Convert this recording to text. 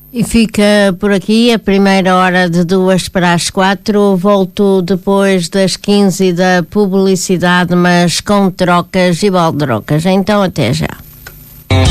E fica por aqui a primeira hora de 2 para as 4. Volto depois das 15 da publicidade, mas com trocas e baldrocas. Então até já.